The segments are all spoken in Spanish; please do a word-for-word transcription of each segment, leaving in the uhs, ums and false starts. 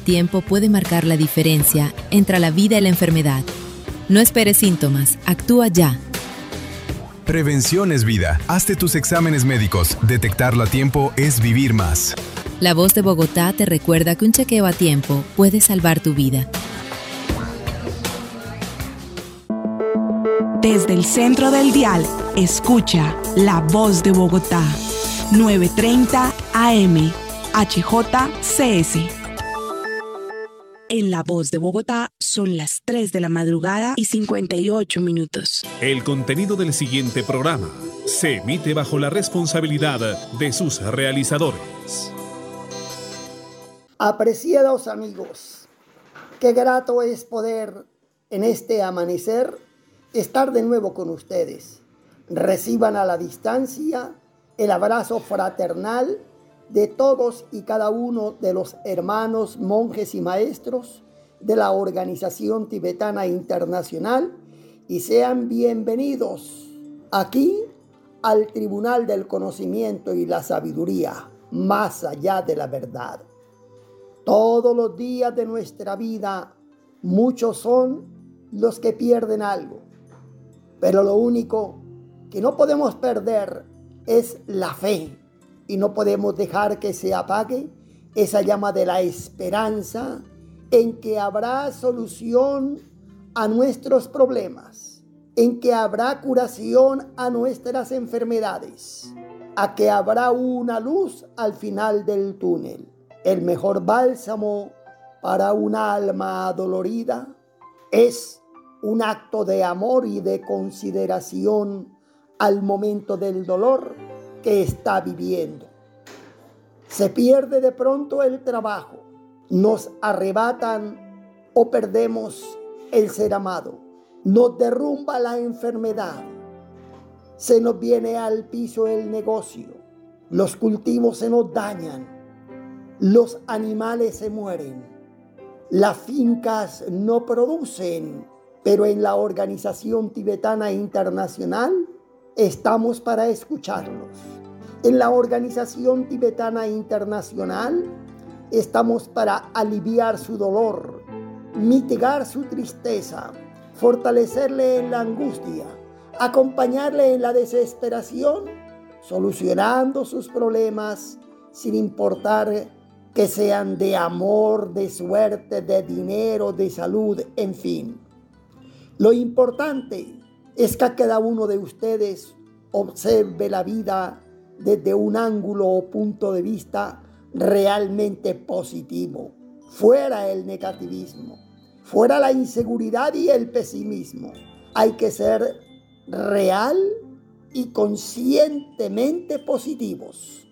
tiempo puede marcar la diferencia entre la vida y la enfermedad. No esperes síntomas, actúa ya. Prevención es vida. Hazte tus exámenes médicos. Detectarlo a tiempo es vivir más. La Voz de Bogotá te recuerda que un chequeo a tiempo puede salvar tu vida. Desde el centro del dial, escucha La Voz de Bogotá, novecientos treinta A M, H J C S. En La Voz de Bogotá son las tres de la madrugada y cincuenta y ocho minutos. El contenido del siguiente programa se emite bajo la responsabilidad de sus realizadores. Apreciados amigos, qué grato es poder en este amanecer estar de nuevo con ustedes. Reciban a la distancia el abrazo fraternal de todos y cada uno de los hermanos, monjes y maestros de la Organización Tibetana Internacional y sean bienvenidos aquí al Tribunal del Conocimiento y la Sabiduría, más allá de la verdad. Todos los días de nuestra vida, muchos son los que pierden algo, pero lo único que no podemos perder es la fe. Y no podemos dejar que se apague esa llama de la esperanza en que habrá solución a nuestros problemas, en que habrá curación a nuestras enfermedades, a que habrá una luz al final del túnel. El mejor bálsamo para un alma adolorida es un acto de amor y de consideración al momento del dolor que está viviendo. Se pierde de pronto el trabajo, nos arrebatan o perdemos el ser amado, nos derrumba la enfermedad, se nos viene al piso el negocio, los cultivos se nos dañan, los animales se mueren, las fincas no producen, pero en la Organización Tibetana Internacional estamos para escucharlos. En la Organización Tibetana Internacional estamos para aliviar su dolor, mitigar su tristeza, fortalecerle en la angustia, acompañarle en la desesperación, solucionando sus problemas sin importar que sean de amor, de suerte, de dinero, de salud, en fin. Lo importante es que cada uno de ustedes observe la vida desde un ángulo o punto de vista realmente positivo. Fuera el negativismo, fuera la inseguridad y el pesimismo. Hay que ser real y conscientemente positivos.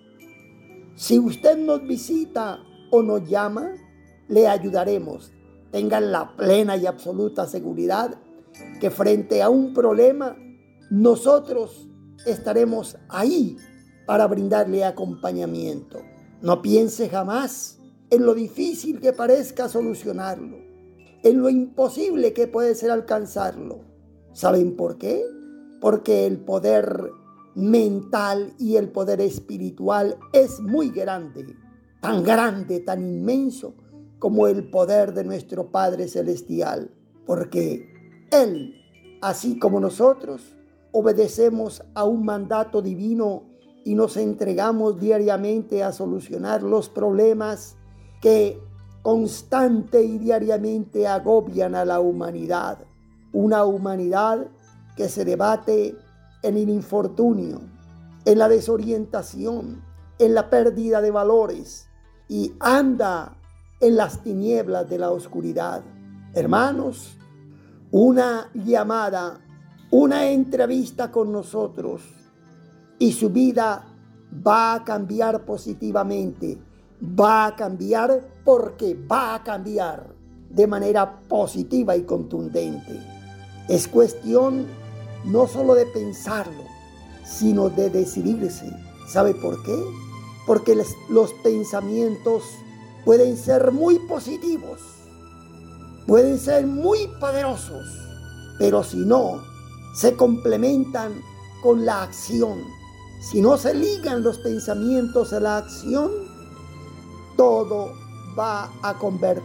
Si usted nos visita o nos llama, le ayudaremos. Tengan la plena y absoluta seguridad que frente a un problema, nosotros estaremos ahí para brindarle acompañamiento. No piense jamás en lo difícil que parezca solucionarlo, en lo imposible que puede ser alcanzarlo. ¿Saben por qué? Porque el poder mental y el poder espiritual es muy grande, tan grande, tan inmenso como el poder de nuestro Padre Celestial, porque Él, así como nosotros, obedecemos a un mandato divino y nos entregamos diariamente a solucionar los problemas que constante y diariamente agobian a la humanidad. Una humanidad que se debate en el infortunio, en la desorientación, en la pérdida de valores y anda en las tinieblas de la oscuridad. Hermanos, una llamada, una entrevista con nosotros y su vida va a cambiar positivamente. Va a cambiar porque va a cambiar de manera positiva y contundente. Es cuestión no solo de pensarlo, sino de decidirse. ¿Sabe por qué? Porque les, los pensamientos pueden ser muy positivos, pueden ser muy poderosos, pero si no se complementan con la acción, si no se ligan los pensamientos a la acción, todo va a convertirse